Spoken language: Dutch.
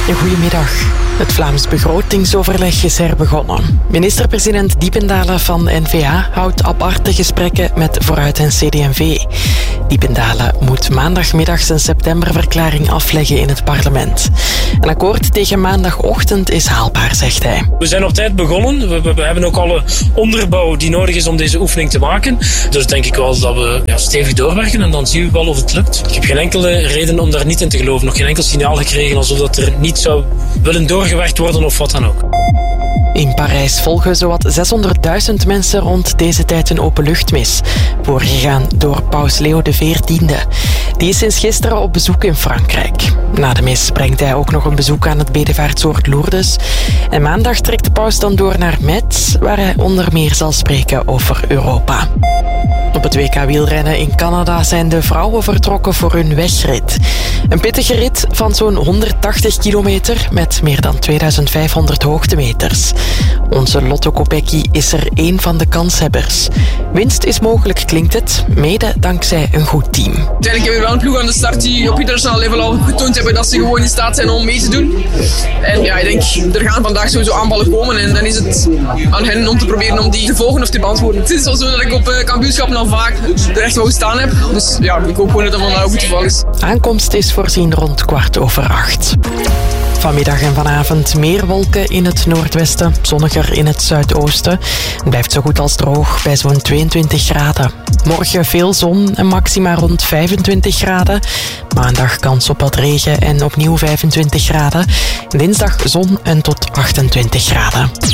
Goedemiddag. Het Vlaams begrotingsoverleg is herbegonnen. Minister-president Diependalen van N-VA houdt aparte gesprekken met Vooruit en CD&V. Diependalen moet maandagmiddag zijn septemberverklaring afleggen in het parlement. Een akkoord tegen maandagochtend is haalbaar, zegt hij. We zijn op tijd begonnen. We hebben ook alle onderbouw die nodig is om deze oefening te maken. Dus denk ik wel dat we stevig doorwerken en dan zien we wel of het lukt. Ik heb geen enkele reden om daar niet in te geloven. Nog geen enkel signaal gekregen alsof dat er niet zou willen doorgewerkt worden of wat dan ook. In Parijs volgen zowat 600.000 mensen rond deze tijd een openluchtmis, voorgegaan door paus Leo XIV. Die is sinds gisteren op bezoek in Frankrijk. Na de mis brengt hij ook nog een bezoek aan het bedevaartsoord Lourdes. En maandag trekt de paus dan door naar Metz, waar hij onder meer zal spreken over Europa. Op het WK wielrennen in Canada zijn de vrouwen vertrokken voor hun wegrit. Een pittige rit van zo'n 180 kilometer met meer dan 2500 hoogtemeters. Onze Lotto Kopecky is er één van de kanshebbers. Winst is mogelijk, klinkt het, mede dankzij een goed team. Uiteindelijk hebben we wel een ploeg aan de start die op internationaal level al getoond hebben dat ze gewoon in staat zijn om mee te doen. En ik denk, er gaan vandaag sowieso aanballen komen en dan is het aan hen om te proberen om die te volgen of te beantwoorden. Het is wel zo dat ik op kampioenschappen al vaak er echt wel gestaan heb. Dus ik hoop gewoon dat dat vandaag ook het geval is. Aankomst is voorzien rond 7:15. Vanmiddag en vanavond meer wolken in het noordwesten, zonniger in het zuidoosten. Het blijft zo goed als droog bij zo'n 22 graden. Morgen veel zon en maxima rond 25 graden. Maandag kans op wat regen en opnieuw 25 graden. Dinsdag zon en tot 28 graden.